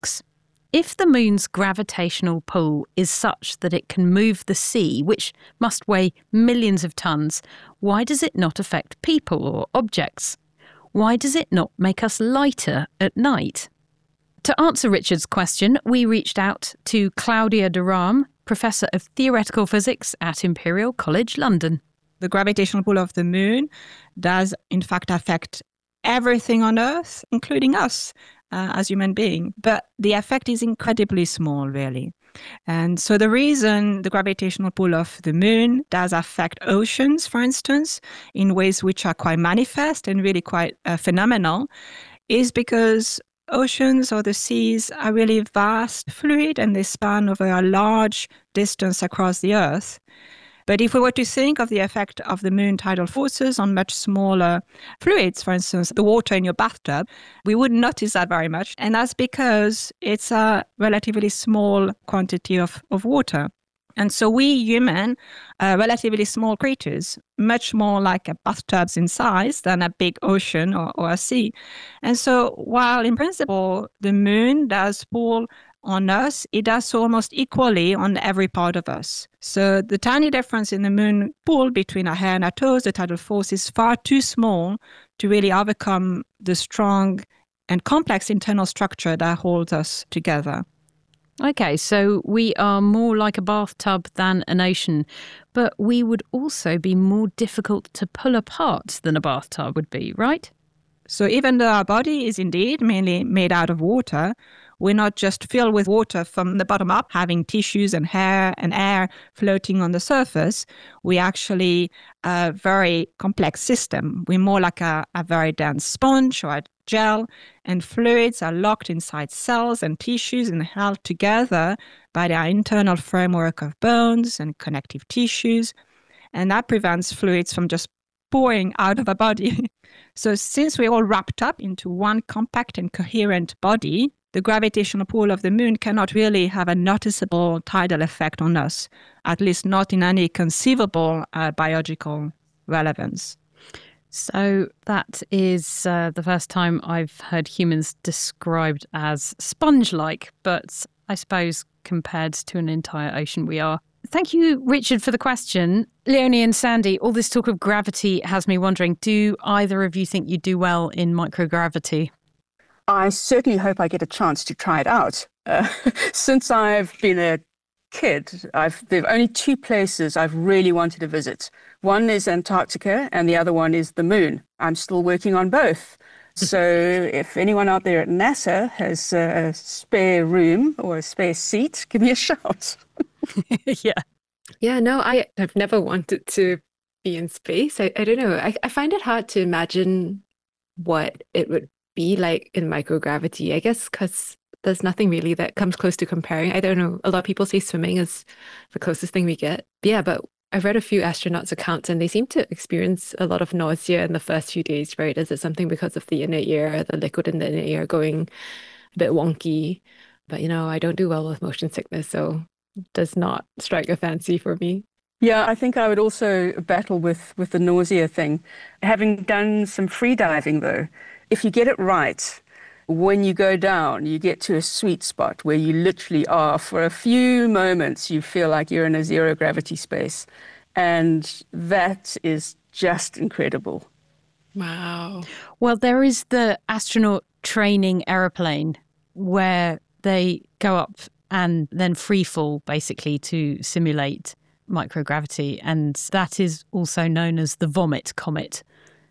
physics. If the moon's gravitational pull is such that it can move the sea, which must weigh millions of tons, why does it not affect people or objects? Why does it not make us lighter at night? To answer Richard's question, we reached out to Claudia de Rham, Professor of Theoretical Physics at Imperial College London. The gravitational pull of the moon does, in fact, affect everything on Earth, including us as human beings. But the effect is incredibly small, really. And so the reason the gravitational pull of the moon does affect oceans, for instance, in ways which are quite manifest and really quite phenomenal, is because oceans or the seas are really vast fluid and they span over a large distance across the Earth. But if we were to think of the effect of the moon tidal forces on much smaller fluids, for instance, the water in your bathtub, we wouldn't notice that very much. And that's because it's a relatively small quantity of water. And so we human are relatively small creatures, much more like a bathtubs in size than a big ocean or a sea. And so while in principle the moon does pull on us, it does so almost equally on every part of us. So the tiny difference in the moon pull between our hair and our toes, the tidal force, is far too small to really overcome the strong and complex internal structure that holds us together. Okay, so we are more like a bathtub than an ocean, but we would also be more difficult to pull apart than a bathtub would be, right? So even though our body is indeed mainly made out of water, we're not just filled with water from the bottom up, having tissues and hair and air floating on the surface. We actually a very complex system. We're more like a very dense sponge or a gel, and fluids are locked inside cells and tissues and held together by their internal framework of bones and connective tissues. And that prevents fluids from just pouring out of a body. So since we're all wrapped up into one compact and coherent body, the gravitational pull of the moon cannot really have a noticeable tidal effect on us, at least not in any conceivable biological relevance. So that is the first time I've heard humans described as sponge-like, but I suppose compared to an entire ocean we are. Thank you, Richard, for the question. Leonie and Sandy, all this talk of gravity has me wondering, do either of you think you do well in microgravity? I certainly hope I get a chance to try it out. Since I've been a kid, there are only two places I've really wanted to visit. One is Antarctica and the other one is the moon. I'm still working on both. So if anyone out there at NASA has a spare room or a spare seat, give me a shout. Yeah. Yeah, no, I've never wanted to be in space. I don't know. I find it hard to imagine what it would be like in microgravity, I guess, because there's nothing really that comes close to comparing. I don't know. A lot of people say swimming is the closest thing we get. Yeah, but I've read a few astronauts' accounts and they seem to experience a lot of nausea in the first few days, right? Is it something because of the inner ear, the liquid in the inner ear going a bit wonky? But, I don't do well with motion sickness, so it does not strike a fancy for me. Yeah, I think I would also battle with the nausea thing. Having done some free diving, though, if you get it right, when you go down, you get to a sweet spot where you literally are, for a few moments, you feel like you're in a zero gravity space. And that is just incredible. Wow. Well, there is the astronaut training aeroplane where they go up and then free fall, basically, to simulate microgravity. And that is also known as the vomit comet.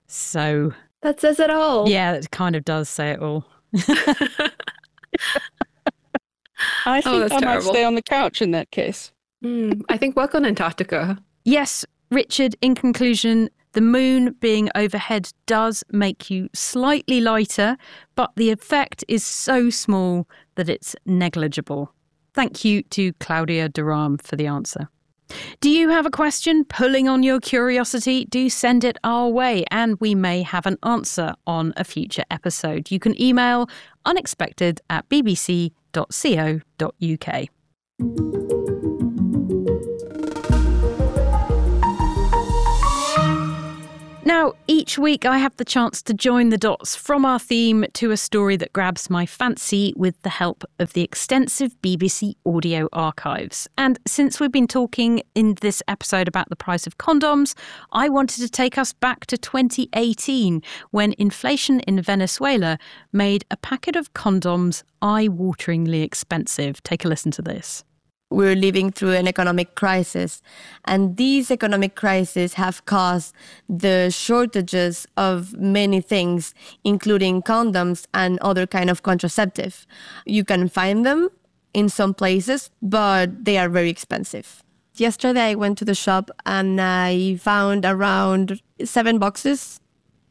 So that says it all. Yeah, it kind of does say it all. I think I might stay on the couch in that case. I think work on Antarctica. Yes, Richard, in conclusion, the moon being overhead does make you slightly lighter, but the effect is so small that it's negligible. Thank you to Claudia de Rham for the answer. Do you have a question pulling on your curiosity? Do send it our way and we may have an answer on a future episode. You can email unexpected@bbc.co.uk. Now, each week I have the chance to join the dots from our theme to a story that grabs my fancy with the help of the extensive BBC audio archives. And since we've been talking in this episode about the price of condoms, I wanted to take us back to 2018 when inflation in Venezuela made a packet of condoms eye-wateringly expensive. Take a listen to this. We're living through an economic crisis, and these economic crises have caused the shortages of many things, including condoms and other kind of contraceptive. You can find them in some places, but they are very expensive. Yesterday I went to the shop and I found around 7 boxes,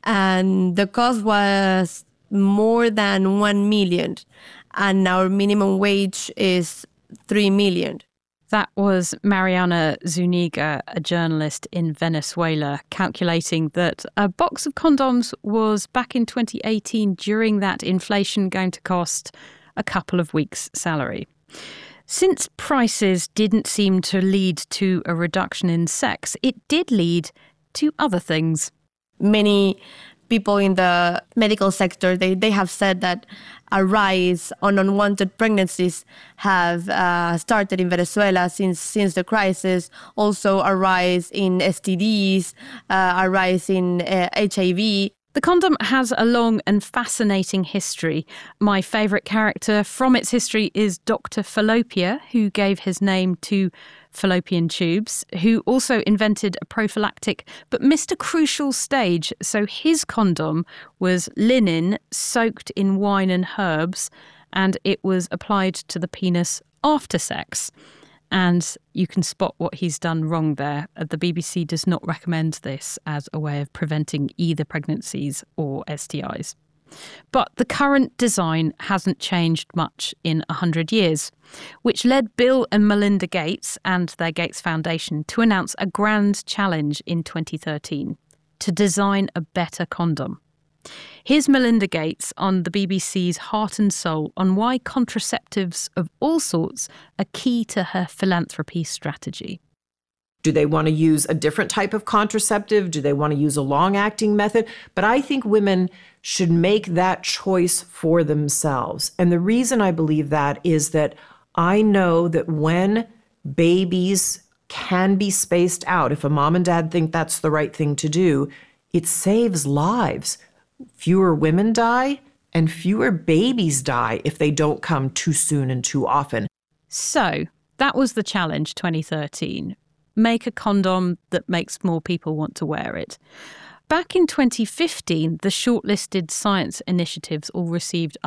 and the cost was more than 1 million, and our minimum wage is 3 million. That was Mariana Zuniga, a journalist in Venezuela, calculating that a box of condoms was back in 2018 during that inflation going to cost a couple of weeks' salary. Since prices didn't seem to lead to a reduction in sex, it did lead to other things. Many people in the medical sector, they have said that a rise on unwanted pregnancies have started in Venezuela since the crisis. Also a rise in STDs, a rise in HIV. The condom has a long and fascinating history. My favourite character from its history is Dr. Fallopia, who gave his name to fallopian tubes, who also invented a prophylactic but missed a crucial stage. So his condom was linen soaked in wine and herbs, and it was applied to the penis after sex. And you can spot what he's done wrong there. The BBC does not recommend this as a way of preventing either pregnancies or STIs. But the current design hasn't changed much in 100 years, which led Bill and Melinda Gates and their Gates Foundation to announce a grand challenge in 2013 to design a better condom. Here's Melinda Gates on the BBC's Heart and Soul on why contraceptives of all sorts are key to her philanthropy strategy. Do they want to use a different type of contraceptive? Do they want to use a long-acting method? But I think women should make that choice for themselves. And the reason I believe that is that I know that when babies can be spaced out, if a mom and dad think that's the right thing to do, it saves lives. Fewer women die and fewer babies die if they don't come too soon and too often. So that was the challenge 2013. Make a condom that makes more people want to wear it. Back in 2015, the shortlisted science initiatives all received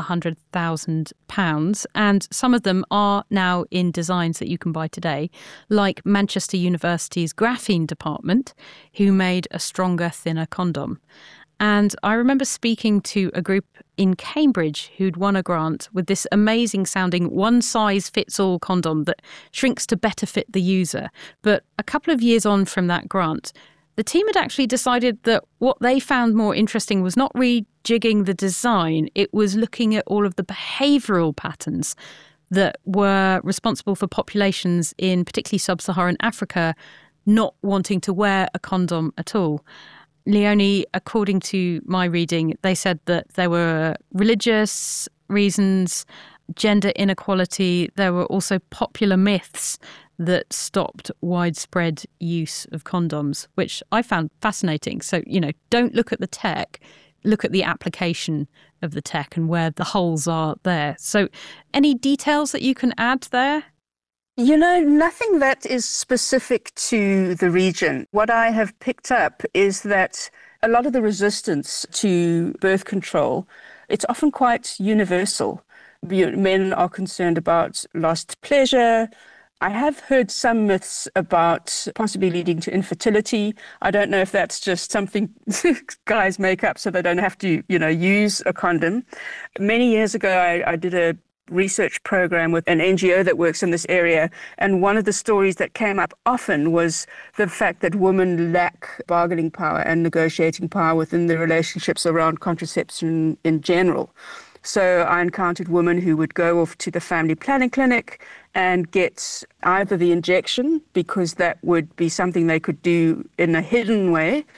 £100,000, and some of them are now in designs that you can buy today, like Manchester University's graphene department, who made a stronger, thinner condom. And I remember speaking to a group in Cambridge who'd won a grant with this amazing sounding one-size-fits-all condom that shrinks to better fit the user. But a couple of years on from that grant, the team had actually decided that what they found more interesting was not rejigging the design, it was looking at all of the behavioural patterns that were responsible for populations in particularly sub-Saharan Africa not wanting to wear a condom at all. Leonie, according to my reading, they said that there were religious reasons, gender inequality. There were also popular myths that stopped widespread use of condoms, which I found fascinating. So, don't look at the tech, look at the application of the tech and where the holes are there. So any details that you can add there? Nothing that is specific to the region. What I have picked up is that a lot of the resistance to birth control, it's often quite universal. Men are concerned about lost pleasure. I have heard some myths about possibly leading to infertility. I don't know if that's just something guys make up so they don't have to, use a condom. Many years ago, I did a research program with an NGO that works in this area. And one of the stories that came up often was the fact that women lack bargaining power and negotiating power within the relationships around contraception in general. So I encountered women who would go off to the family planning clinic and get either the injection, because that would be something they could do in a hidden way,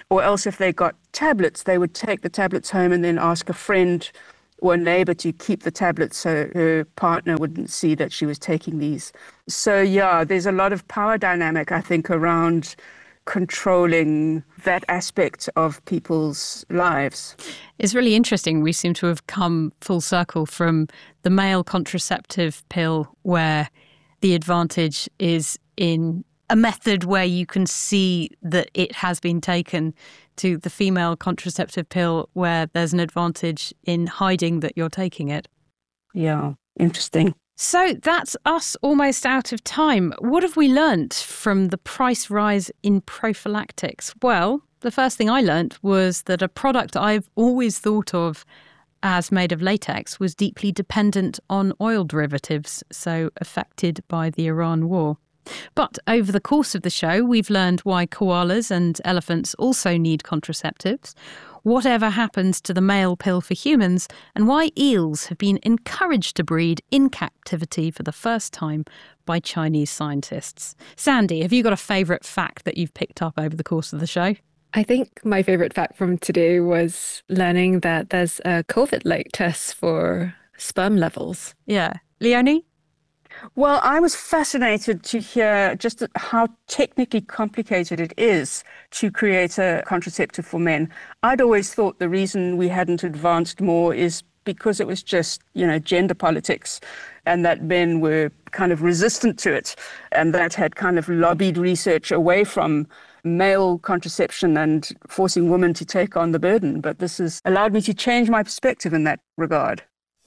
Or else if they got tablets, they would take the tablets home and then ask a friend or a neighbor to keep the tablets so her partner wouldn't see that she was taking these. So yeah, there's a lot of power dynamic, I think, around controlling that aspect of people's lives. It's really interesting. We seem to have come full circle from the male contraceptive pill, where the advantage is in a method where you can see that it has been taken, to the female contraceptive pill where there's an advantage in hiding that you're taking it. Yeah, interesting. So that's us almost out of time. What have we learnt from the price rise in prophylactics? Well, the first thing I learnt was that a product I've always thought of as made of latex was deeply dependent on oil derivatives, so affected by the Iran war. But over the course of the show, we've learned why koalas and elephants also need contraceptives, whatever happens to the male pill for humans, and why eels have been encouraged to breed in captivity for the first time by Chinese scientists. Sandy, have you got a favourite fact that you've picked up over the course of the show? I think my favorite fact from today was learning that there's a COVID-like test for sperm levels. Yeah. Leonie? Well, I was fascinated to hear just how technically complicated it is to create a contraceptive for men. I'd always thought the reason we hadn't advanced more is because it was just, gender politics, and that men were kind of resistant to it, and that had kind of lobbied research away from male contraception and forcing women to take on the burden. But this has allowed me to change my perspective in that regard.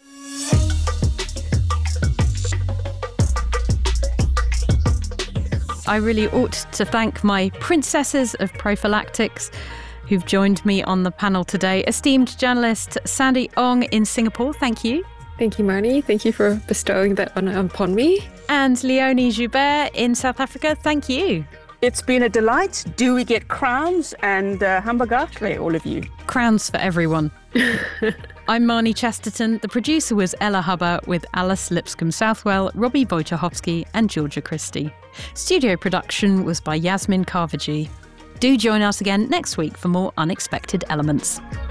I really ought to thank my princesses of prophylactics who've joined me on the panel today. Esteemed journalist Sandy Ong in Singapore, thank you. Thank you, Marnie. Thank you for bestowing that honor upon me. And Leonie Joubert in South Africa, thank you. It's been a delight. Do we get crowns and hamburger, all of you? Crowns for everyone. I'm Marnie Chesterton. The producer was Ella Hubber with Alice Lipscomb-Southwell, Robbie Wojciechowski and Georgia Christie. Studio production was by Yasmin Carvajee. Do join us again next week for more Unexpected Elements.